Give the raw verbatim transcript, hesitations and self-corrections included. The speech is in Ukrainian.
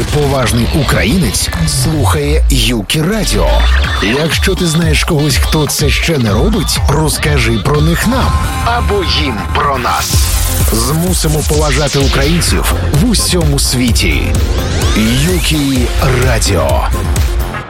поважний українець слухає Юкі Радіо. Якщо ти знаєш когось, хто це ще не робить, розкажи про них нам або їм про нас. Змусимо поважати українців в усьому світі. Юкі Радіо.